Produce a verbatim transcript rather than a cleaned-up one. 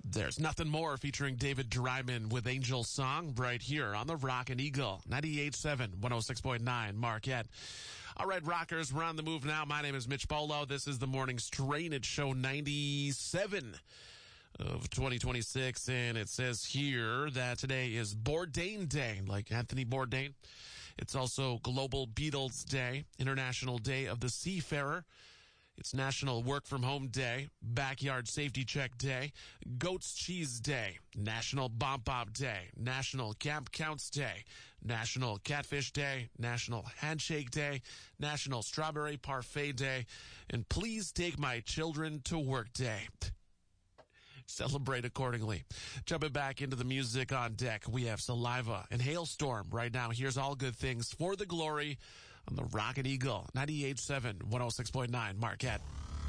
There's Nothing More featuring David Dryman with Angel Song right here on the Rockin' Eagle, ninety-eight point seven, one oh six point nine Marquette. All right, rockers, we're on the move now. My name is Mitch Bolo. This is the morning's train. It's show ninety-seven of twenty twenty-six, and it says here that today is Bourdain Day, like Anthony Bourdain. It's also Global Beatles Day, International Day of the Seafarer. It's National Work From Home Day, Backyard Safety Check Day, Goat's Cheese Day, National Bomb Bob Day, National Camp Counts Day, National Catfish Day, National Handshake Day, National Strawberry Parfait Day, and Please Take My Children to Work Day. Celebrate accordingly. Jumping back into the music on deck, we have Saliva and Hailstorm right now. Here's All Good Things for the Glory on the Rockin' Eagle, ninety-eight point seven, one oh six point nine Marquette.